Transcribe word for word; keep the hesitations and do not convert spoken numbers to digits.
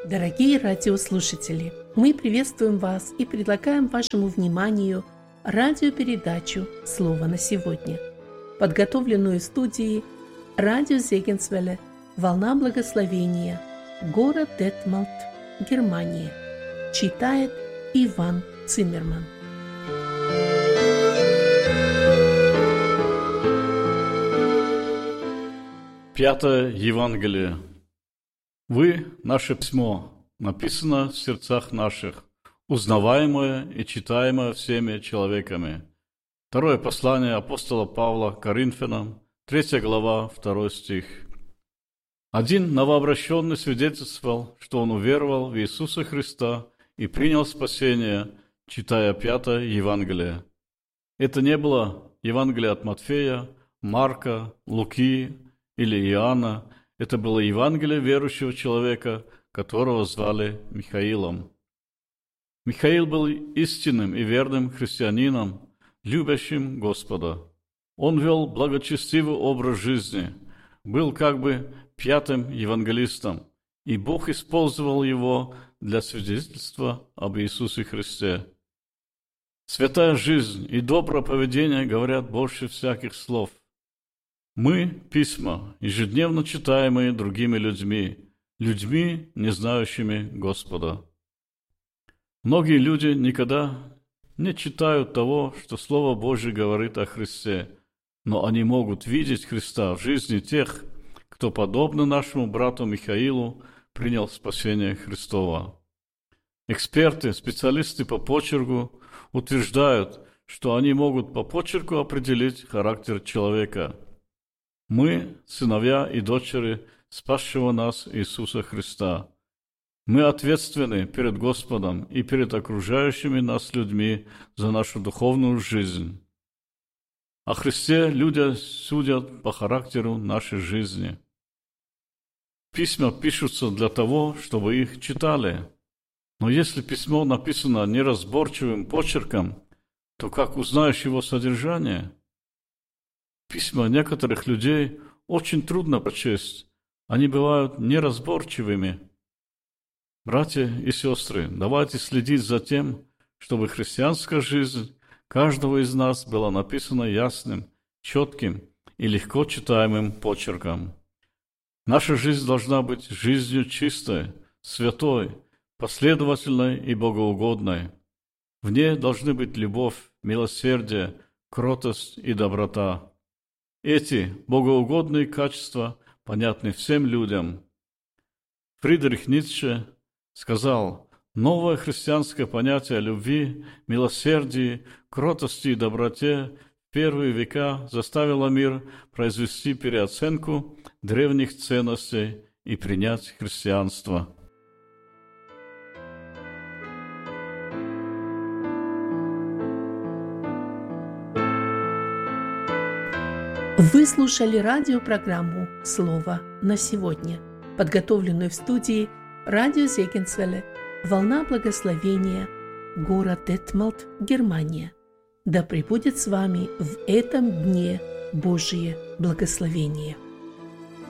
Дорогие радиослушатели, мы приветствуем вас и предлагаем вашему вниманию радиопередачу «Слово на сегодня», подготовленную в студии радио Зегенсвелле «Волна благословения», город Детмолд, Германия. Читает Иван Циммерман. Пятое Евангелие. Вы, наше письмо, написано в сердцах наших, узнаваемое и читаемое всеми человеками. Второе послание апостола Павла к Коринфянам, третья глава, второй стих. Один новообращенный свидетельствовал, что он уверовал в Иисуса Христа и принял спасение, читая пятое Евангелие. Это не было Евангелие от Матфея, Марка, Луки или Иоанна. Это было Евангелие верующего человека, которого звали Михаилом. Михаил был истинным и верным христианином, любящим Господа. Он вел благочестивый образ жизни, был как бы пятым евангелистом, и Бог использовал его для свидетельства об Иисусе Христе. Святая жизнь и доброе поведение говорят больше всяких слов. Мы – письма, ежедневно читаемые другими людьми, людьми, не знающими Господа. Многие люди никогда не читают того, что Слово Божье говорит о Христе, но они могут видеть Христа в жизни тех, кто, подобно нашему брату Михаилу, принял спасение Христова. Эксперты, специалисты по почерку утверждают, что они могут по почерку определить характер человека. Мы – сыновья и дочери спасшего нас Иисуса Христа. Мы ответственны перед Господом и перед окружающими нас людьми за нашу духовную жизнь. О Христе люди судят по характеру нашей жизни. Письма пишутся для того, чтобы их читали. Но если письмо написано неразборчивым почерком, то как узнаешь его содержание? Письма некоторых людей очень трудно прочесть. Они бывают неразборчивыми. Братья и сестры, давайте следить за тем, чтобы христианская жизнь каждого из нас была написана ясным, четким и легко читаемым почерком. Наша жизнь должна быть жизнью чистой, святой, последовательной и богоугодной. В ней должны быть любовь, милосердие, кротость и доброта. Эти богоугодные качества понятны всем людям. Фридрих Ницше сказал: новое христианское понятие о любви, милосердии, кротости и доброте в первые века заставило мир произвести переоценку древних ценностей и принять христианство. Вы слушали радиопрограмму «Слово на сегодня», подготовленную в студии радио Зегенсвелле «Волна благословения», город Детмолд, Германия. Да пребудет с вами в этом дне Божие благословение.